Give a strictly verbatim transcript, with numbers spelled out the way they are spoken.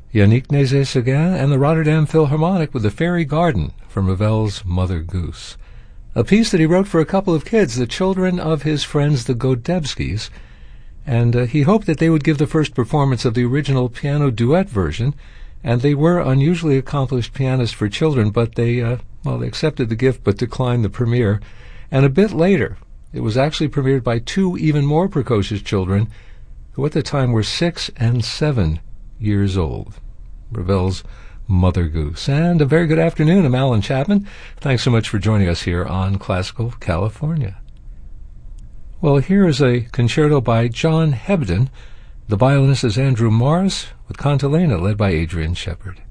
Yannick Nézet-Séguin and the Rotterdam Philharmonic with the Fairy Garden from Ravel's Mother Goose, a piece that he wrote for a couple of kids, the children of his friends the Godebskis, and uh, he hoped that they would give the first performance of the original piano duet version, and they were unusually accomplished pianists for children, but they, uh, well, they accepted the gift but declined the premiere. And a bit later, it was actually premiered by two even more precocious children, who at the time were six and seven years old. Ravel's Mother Goose. And a very good afternoon. I'm Alan Chapman. Thanks so much for joining us here on Classical California. Well, here is a concerto by John Hebden. The violinist is Andrew Morris, with Cantilena led by Adrian Shepard.